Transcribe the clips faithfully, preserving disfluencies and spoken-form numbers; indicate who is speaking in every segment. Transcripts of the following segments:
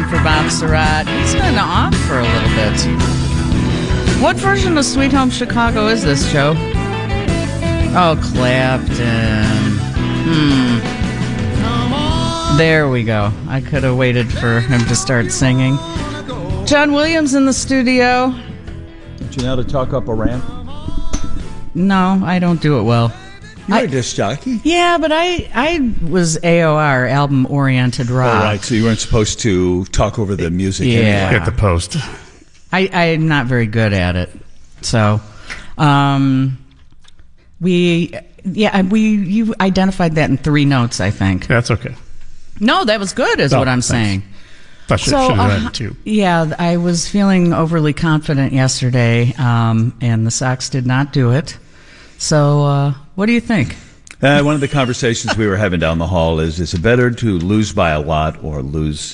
Speaker 1: for Bob Surratt. He's been off for a little bit. What version of Sweet Home Chicago is this, Joe? Oh, Clapton. Hmm. There we go. I could have waited for him to start singing. John Williams in the studio.
Speaker 2: Don't you know how to talk up a ramp?
Speaker 1: No, I don't do it well.
Speaker 2: You're
Speaker 1: I,
Speaker 2: a disc jockey.
Speaker 1: Yeah, but I, I was A O R, album-oriented rock.
Speaker 2: All right, so you weren't supposed to talk over the music
Speaker 1: Yeah.
Speaker 2: anyway.
Speaker 3: Get the post.
Speaker 1: I, I'm not very good at it. So, um, we, yeah, we, you identified that in three notes, I think.
Speaker 3: That's okay.
Speaker 1: No, that was good, is
Speaker 3: Oh,
Speaker 1: what I'm
Speaker 3: thanks.
Speaker 1: saying.
Speaker 3: I should,
Speaker 1: So,
Speaker 3: should have done
Speaker 1: uh,
Speaker 3: it too.
Speaker 1: yeah, I was feeling overly confident yesterday, um, and the Sox did not do it. So, uh, what do you think?
Speaker 2: Uh, one of the conversations we were having down the hall is, is it better to lose by a lot or lose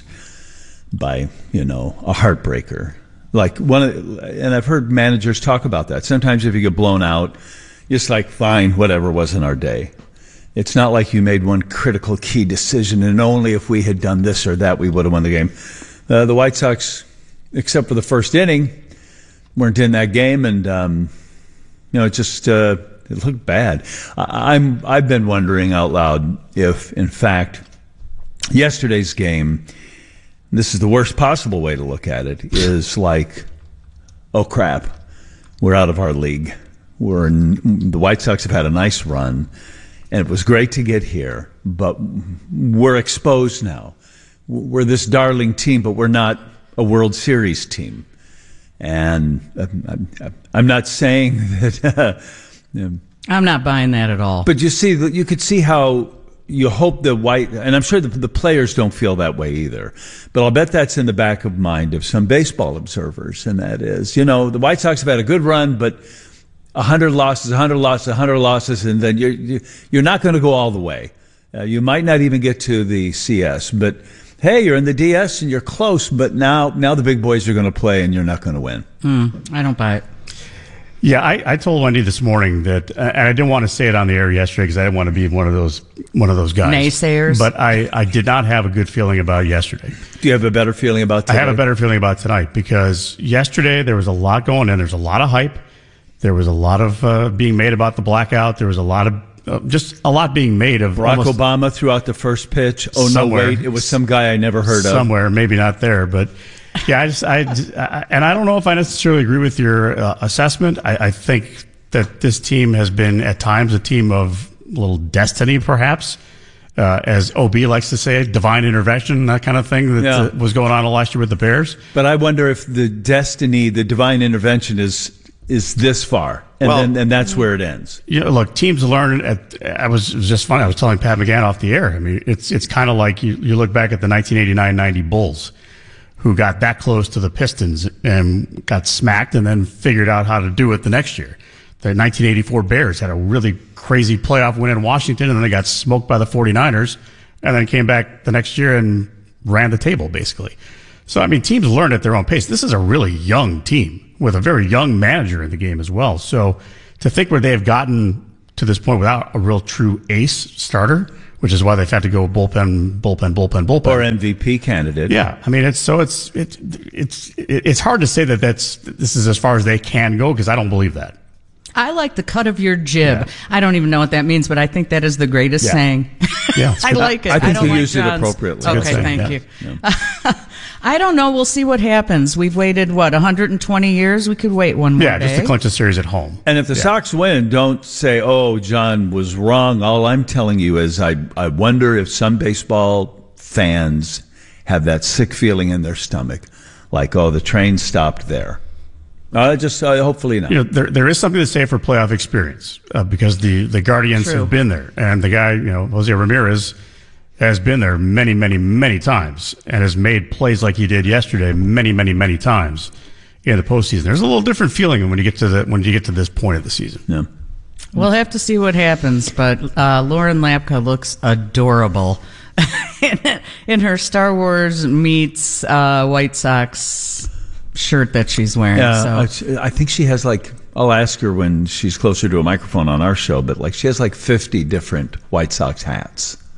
Speaker 2: by, you know, a heartbreaker? Like one of, and I've heard managers talk about that. Sometimes if you get blown out, it's like, fine, whatever, wasn't our day. It's not like you made one critical key decision, and only if we had done this or that, we would have won the game. Uh, the White Sox, except for the first inning, weren't in that game, and um, you know, it just uh, it looked bad. I, I'm I've been wondering out loud if, in fact, yesterday's game, this is the worst possible way to look at it, is like, oh crap, we're out of our league. We're in, the White Sox have had a nice run. And it was great to get here, but we're exposed now. We're this darling team, but we're not a World Series team. And I'm, I'm not saying that. Uh,
Speaker 1: I'm not buying that at all.
Speaker 2: but you see, you could see how you hope the White, and I'm sure the, the players don't feel that way either. But I'll bet that's in the back of mind of some baseball observers, and that is, you know, the White Sox have had a good run, but A hundred losses, a hundred losses, a hundred losses, and then you're you're not going to go all the way. Uh, you might not even get to the C S, but hey, you're in the D S and you're close. But now, now the big boys are going to play, and you're not going to win.
Speaker 1: Mm, I don't buy it.
Speaker 3: Yeah, I, I told Wendy this morning that, uh, and I didn't want to say it on the air yesterday because I didn't want to be one of those one of those guys.
Speaker 1: Naysayers.
Speaker 3: But I, I did not have a good feeling about yesterday.
Speaker 2: Do you have a better feeling about today?
Speaker 3: I have a better feeling about tonight because yesterday there was a lot going in. There's a lot of hype. There was a lot of uh, being made about the blackout. There was a lot of uh, just a lot being made of
Speaker 2: Barack
Speaker 3: almost
Speaker 2: Obama threw out the first pitch. Oh,
Speaker 3: somewhere.
Speaker 2: no, wait, it was some guy I never heard of.
Speaker 3: Somewhere, maybe not there, but yeah, I just, I, I and I don't know if I necessarily agree with your uh, assessment. I, I think that this team has been at times a team of little destiny, perhaps, uh, as O B likes to say, divine intervention, that kind of thing that
Speaker 2: Yeah.
Speaker 3: uh, was going on last year with the Bears.
Speaker 2: But I wonder if the destiny, the divine intervention is is this far, and
Speaker 3: Well,
Speaker 2: then and that's where it ends.
Speaker 3: You know, look, teams learn. At, I was it was just funny. I was telling Pat McGann off the air. I mean, it's it's kind of like you, you look back at the nineteen eighty-nine ninety Bulls, who got that close to the Pistons and got smacked, and then figured out how to do it the next year. The nineteen eighty-four Bears had a really crazy playoff win in Washington, and then they got smoked by the forty-niners, and then came back the next year and ran the table basically. So I mean, teams learn at their own pace. This is a really young team with a very young manager in the game as well. So to think where they have gotten to this point without a real true ace starter, which is why they've had to go bullpen, bullpen, bullpen, bullpen,
Speaker 2: Or M V P candidate.
Speaker 3: yeah, I mean, it's so it's it's it's it's hard to say that that's this is as far as they can go because I don't believe that.
Speaker 1: I like the cut of your jib.
Speaker 3: Yeah.
Speaker 1: I don't even know what that means, but I think that is the greatest
Speaker 3: Yeah.
Speaker 1: saying.
Speaker 3: Yeah, it's
Speaker 1: I
Speaker 3: good.
Speaker 1: like it.
Speaker 2: I think
Speaker 1: don't
Speaker 2: you
Speaker 1: like
Speaker 2: used it
Speaker 1: John's.
Speaker 2: appropriately.
Speaker 3: Good
Speaker 1: Okay,
Speaker 3: saying,
Speaker 1: thank
Speaker 3: yeah.
Speaker 1: you. I don't know. We'll see what happens. We've waited, what, one hundred twenty years? We could wait one more
Speaker 3: Yeah,
Speaker 1: day.
Speaker 3: just to clinch the series at home.
Speaker 2: And if the
Speaker 3: Yeah.
Speaker 2: Sox win, don't say, oh, John was wrong. All I'm telling you is I, I wonder if some baseball fans have that sick feeling in their stomach, like, oh, the train stopped there. Uh, just uh, hopefully not.
Speaker 3: You know, there there is something to say for playoff experience uh, because the the Guardians
Speaker 1: True.
Speaker 3: have been there, and the guy, you know, Jose Ramirez has been there many, many, many times and has made plays like he did yesterday many, many, many times in the postseason. There's a little different feeling when you get to the when you get to this point of the season.
Speaker 2: Yeah.
Speaker 1: We'll have to see what happens, but uh, Lauren Lapka looks adorable in, in her Star Wars meets uh, White Sox shirt that she's wearing.
Speaker 2: Yeah,
Speaker 1: so.
Speaker 2: I I think she has like, I'll ask her when she's closer to a microphone on our show, but like she has like fifty different White Sox hats.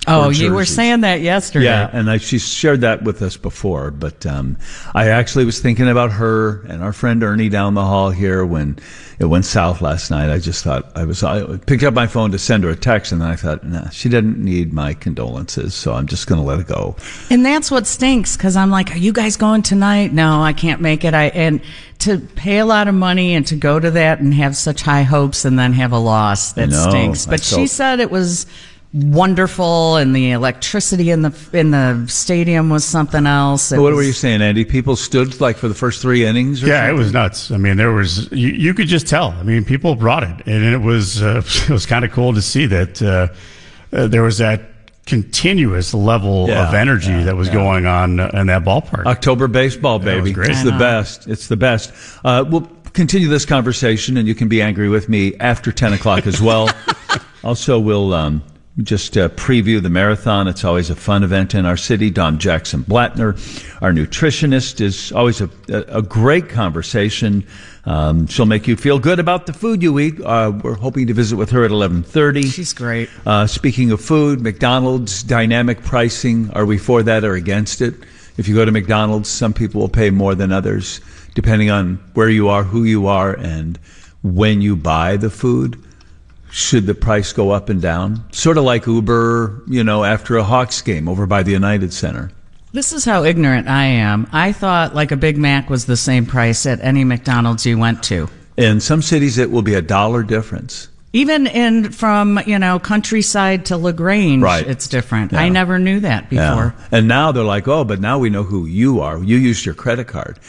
Speaker 1: Oh,
Speaker 2: jerseys.
Speaker 1: You were saying that yesterday.
Speaker 2: Yeah, and I, she shared that with us before. But um, I actually was thinking about her and our friend Ernie down the hall here when it went south last night. I just thought I was I picked up my phone to send her a text, and then I thought, nah, she didn't need my condolences, so I'm just going to let it go.
Speaker 1: And that's what stinks, because I'm like, are you guys going tonight? No, I can't make it. I and to pay a lot of money and to go to that and have such high hopes and then have a loss, that
Speaker 2: know,
Speaker 1: stinks. But
Speaker 2: I
Speaker 1: she
Speaker 2: felt-
Speaker 1: said it was wonderful, and the electricity in the in the stadium was something else. It
Speaker 2: What
Speaker 1: was,
Speaker 2: were you saying, Andy? People stood like for the first three innings? Or
Speaker 3: Yeah,
Speaker 2: something?
Speaker 3: it was nuts. I mean, there was you, you could just tell. I mean, people brought it, and it was uh, it was kind of cool to see that uh, uh, there was that continuous level
Speaker 2: Yeah,
Speaker 3: of energy
Speaker 2: yeah,
Speaker 3: that was
Speaker 2: yeah.
Speaker 3: going on uh, in that ballpark.
Speaker 2: October baseball,
Speaker 3: Yeah, it was
Speaker 2: baby.
Speaker 3: great.
Speaker 2: It's
Speaker 1: I
Speaker 2: the
Speaker 1: know.
Speaker 2: best. It's the best. Uh, we'll continue this conversation, and you can be angry with me after ten o'clock as well. Also, we'll um, just uh, preview the marathon. It's always a fun event in our city. Dom Jackson Blattner, our nutritionist, is always a, a, a great conversation. Um, she'll make you feel good about the food you eat. Uh, we're hoping to visit with her at eleven thirty.
Speaker 1: She's great.
Speaker 2: Uh, speaking of food, McDonald's dynamic pricing. Are we for that or against it? If you go to McDonald's, some people will pay more than others, depending on where you are, who you are, and when you buy the food. Should the price go up and down? Sort of like Uber, you know, after a Hawks game over by the United Center.
Speaker 1: This is how ignorant I am. I thought like a Big Mac was the same price at any McDonald's you went to.
Speaker 2: In some cities, it will be a dollar difference.
Speaker 1: Even in from, you know, Countryside to LaGrange,
Speaker 2: Right.
Speaker 1: it's different.
Speaker 2: Yeah.
Speaker 1: I never knew that before.
Speaker 2: Yeah. And now they're like, oh, but now we know who you are. You used your credit card.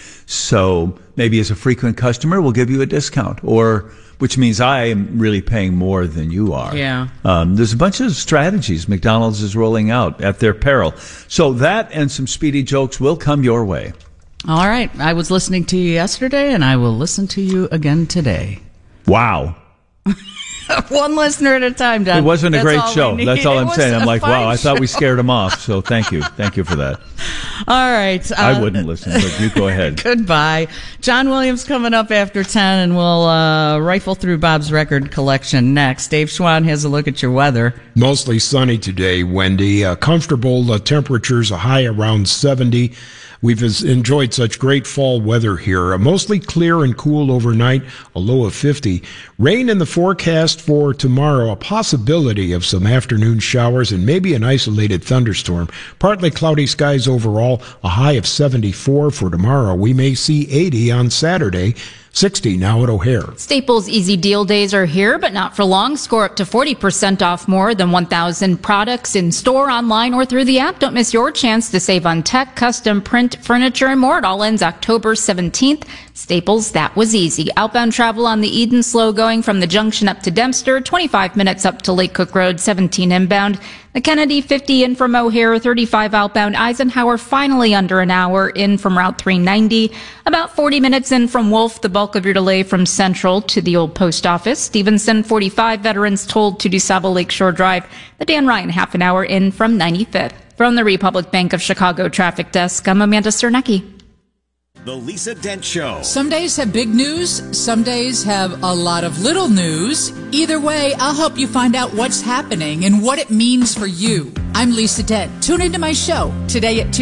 Speaker 2: So maybe as a frequent customer, we'll give you a discount, or which means I am really paying more than you are.
Speaker 1: Yeah.
Speaker 2: Um, there's a bunch of strategies McDonald's is rolling out at their peril. So that and some speedy jokes will come your way.
Speaker 1: All right. I was listening to you yesterday, and I will listen to you again today.
Speaker 2: Wow.
Speaker 1: One listener at a time, Don.
Speaker 2: It wasn't a
Speaker 1: That's
Speaker 2: great
Speaker 1: all we
Speaker 2: show.
Speaker 1: need.
Speaker 2: That's all
Speaker 1: It
Speaker 2: I'm
Speaker 1: was
Speaker 2: saying. I'm
Speaker 1: a
Speaker 2: like,
Speaker 1: fine
Speaker 2: wow, I thought we
Speaker 1: show.
Speaker 2: scared them off. So thank you. Thank you for that.
Speaker 1: All right. Uh,
Speaker 2: I wouldn't listen, but you go ahead.
Speaker 1: Goodbye. John Williams coming up after ten, and we'll uh, rifle through Bob's record collection next. Dave Schwann has a look at your weather.
Speaker 4: Mostly sunny today, Wendy. Uh, comfortable uh, temperatures, a high around seventy. We've enjoyed such great fall weather here. Uh, mostly clear and cool overnight, a low of fifty. Rain in the forecast for tomorrow, a possibility of some afternoon showers and maybe an isolated thunderstorm. Partly cloudy skies overall, a high of seventy-four for tomorrow. We may see eighty on Saturday. sixty now at O'Hare.
Speaker 5: Staples Easy Deal Days are here, but not for long. Score up to forty percent off more than one thousand products in store, online, or through the app. Don't miss your chance to save on tech, custom print, furniture, and more. It all ends October seventeenth. Staples, that was easy. Outbound travel on the Eden slow going from the junction up to Dempster, twenty-five minutes up to Lake Cook Road, seventeen inbound. The Kennedy fifty in from O'Hare, thirty-five outbound. Eisenhower finally under an hour in from Route three ninety. About forty minutes in from Wolf, the bulk of your delay from Central to the old post office. Stevenson, forty-five veterans told to DuSable Lakeshore Drive. The Dan Ryan half an hour in from ninety-fifth. From the Republic Bank of Chicago Traffic Desk, I'm Amanda Sternecki.
Speaker 6: The Lisa Dent Show.
Speaker 7: Some days have big news, some days have a lot of little news. Either way, I'll help you find out what's happening and what it means for you. I'm Lisa Dent. Tune into my show today at two.